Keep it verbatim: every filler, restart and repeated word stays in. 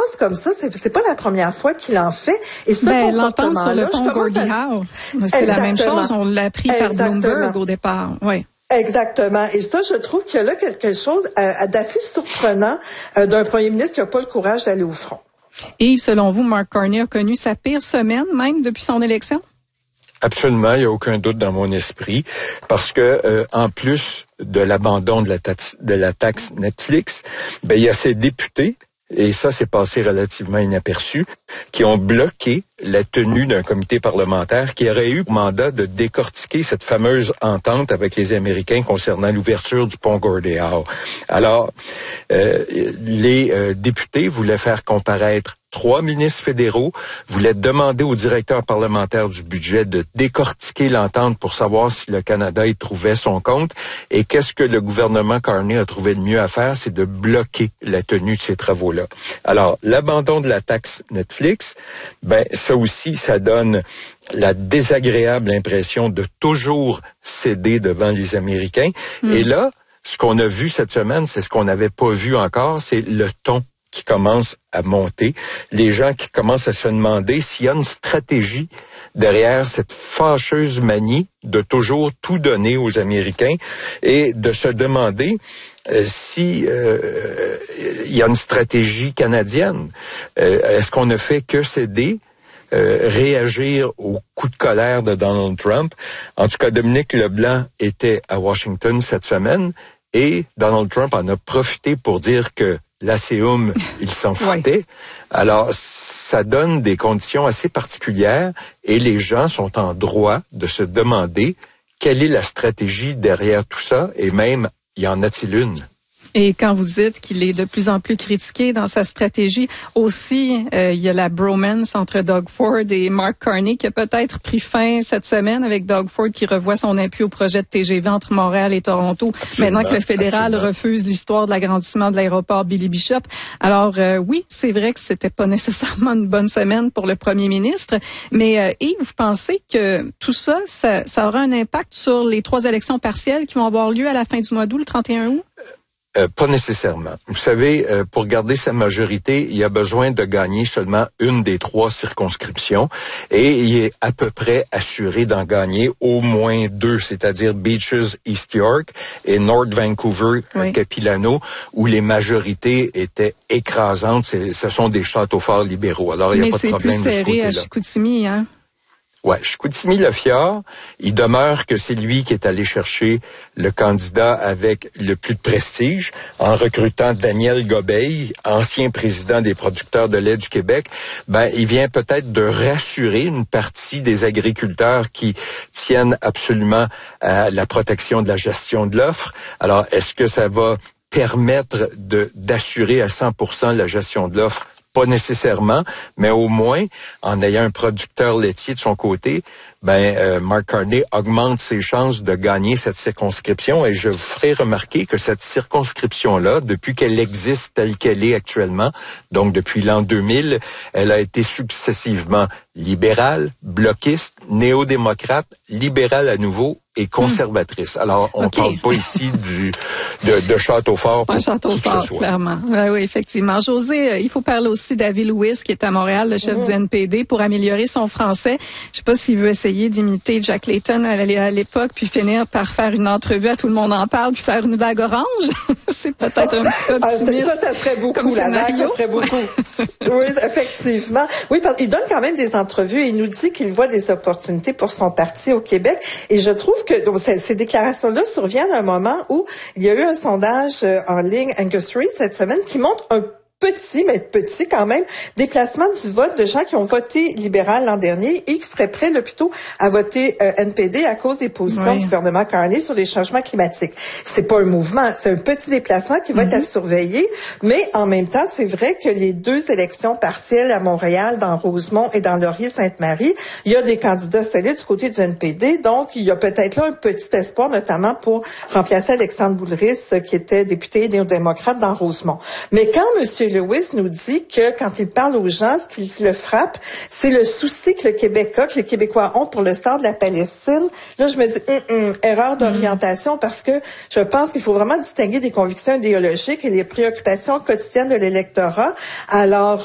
choses comme ça, c'est, c'est pas la première fois qu'il en fait. Et ce ben, l'entente sur le pont Gordie Howe, c'est Exactement. La même chose. On l'a appris par Exactement. Bloomberg au départ. Oui. Exactement. Et ça, je trouve qu'il y a là quelque chose d'assez surprenant d'un premier ministre qui n'a pas le courage d'aller au front. Et selon vous, Mark Carney a connu sa pire semaine même depuis son élection? Absolument, il n'y a aucun doute dans mon esprit, parce que euh, en plus de l'abandon de la taxe, de la taxe Netflix, ben il y a ces députés, et ça c'est passé relativement inaperçu, qui ont bloqué la tenue d'un comité parlementaire qui aurait eu pour mandat de décortiquer cette fameuse entente avec les Américains concernant l'ouverture du pont Gordie Howe. Alors, euh, les euh, députés voulaient faire comparaître trois ministres fédéraux, voulaient demander au directeur parlementaire du budget de décortiquer l'entente pour savoir si le Canada y trouvait son compte. Et qu'est-ce que le gouvernement Carney a trouvé de mieux à faire? C'est de bloquer la tenue de ces travaux-là. Alors, l'abandon de la taxe Netflix, ben ça aussi, ça donne la désagréable impression de toujours céder devant les Américains. Mmh. Et là, ce qu'on a vu cette semaine, c'est ce qu'on n'avait pas vu encore, c'est le ton qui commence à monter. Les gens qui commencent à se demander s'il y a une stratégie derrière cette fâcheuse manie de toujours tout donner aux Américains et de se demander euh, si euh, il y a une stratégie canadienne. Euh, est-ce qu'on ne fait que céder? Euh, réagir au coup de colère de Donald Trump. En tout cas, Dominique Leblanc était à Washington cette semaine et Donald Trump en a profité pour dire que l'A-C-U-M, il s'en foutait. Ouais. Alors, ça donne des conditions assez particulières et les gens sont en droit de se demander quelle est la stratégie derrière tout ça et même, y en a-t-il une? Et quand vous dites qu'il est de plus en plus critiqué dans sa stratégie, aussi, euh, il y a la bromance entre Doug Ford et Mark Carney qui a peut-être pris fin cette semaine avec Doug Ford qui revoit son appui au projet de T G V entre Montréal et Toronto. Absolument, maintenant que le fédéral absolument. refuse l'histoire de l'agrandissement de l'aéroport Billy Bishop. Alors euh, oui, c'est vrai que c'était pas nécessairement une bonne semaine pour le premier ministre, mais euh, Yves, vous pensez que tout ça, ça, ça aura un impact sur les trois élections partielles qui vont avoir lieu à la fin du mois d'août, le trente et un août? Euh, pas nécessairement. Vous savez, euh, pour garder sa majorité, il y a besoin de gagner seulement une des trois circonscriptions et il est à peu près assuré d'en gagner au moins deux, c'est-à-dire Beaches, East York et North Vancouver, oui. Capilano, où les majorités étaient écrasantes. C'est, ce sont des châteaux forts libéraux. Alors, il n'y a pas de problème de ce côté-là. Mais c'est plus serré à Chicoutimi, hein? Ouais, Chicoutimi-Le-Fjord, il demeure que c'est lui qui est allé chercher le candidat avec le plus de prestige en recrutant Daniel Gobeil, ancien président des producteurs de lait du Québec. Ben, il vient peut-être de rassurer une partie des agriculteurs qui tiennent absolument à la protection de la gestion de l'offre. Alors, est-ce que ça va permettre de d'assurer à cent pour cent la gestion de l'offre? Pas nécessairement, mais au moins, en ayant un producteur laitier de son côté, ben euh, Mark Carney augmente ses chances de gagner cette circonscription. Et je vous ferai remarquer que cette circonscription-là, depuis qu'elle existe telle qu'elle est actuellement, donc depuis l'an deux mille, elle a été successivement libérale, bloquiste, néo-démocrate, libérale à nouveau et conservatrice. Alors, on okay. parle pas ici du de, de Château-Fort. C'est pas Château-Fort, clairement. Oui, oui, effectivement. José, il faut parler aussi d'Avi Lewis, qui est à Montréal, le chef mmh. du N P D, pour améliorer son français. Je sais pas s'il veut essayer d'imiter Jack Layton à l'époque, puis finir par faire une entrevue à Tout le monde en parle, puis faire une vague orange. C'est peut-être un petit peu optimiste. Ah, ça, ça serait beaucoup. La vague, ça serait beaucoup. Oui, effectivement. Oui, parce qu'il donne quand même des entrevues et il nous dit qu'il voit des opportunités pour son parti au Québec. Et je trouve que donc, ces déclarations-là surviennent à un moment où il y a eu un sondage en ligne, Angus Reid, cette semaine, qui montre un petit, mais petit quand même, déplacement du vote de gens qui ont voté libéral l'an dernier et qui seraient prêts là, plutôt à voter euh, N P D à cause des positions oui. du gouvernement Carney sur les changements climatiques. C'est pas un mouvement, c'est un petit déplacement qui va mm-hmm. être à surveiller, mais en même temps, c'est vrai que les deux élections partielles à Montréal, dans Rosemont et dans Laurier-Sainte-Marie, il y a des candidats solides du côté du N P D, donc il y a peut-être là un petit espoir, notamment pour remplacer Alexandre Boulris, qui était député néo-démocrate dans Rosemont. Mais quand M. Lewis nous dit que quand il parle aux gens, ce qui le frappe, c'est le souci que le Québec a, que les Québécois ont pour le sort de la Palestine. Là, je me dis, hum, hum, erreur d'orientation, parce que je pense qu'il faut vraiment distinguer des convictions idéologiques et les préoccupations quotidiennes de l'électorat. Alors,